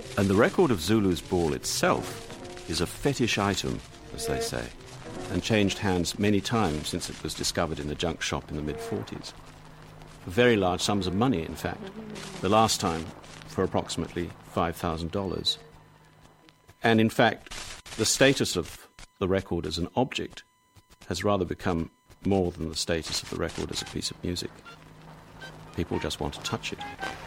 And the record of Zulu's Ball itself is a fetish item, as they say, and changed hands many times since it was discovered in a junk shop in the mid-40s. For very large sums of money, in fact. The last time for approximately $5,000. And in fact, the status of the record as an object has rather become more than the status of the record as a piece of music. People just want to touch it.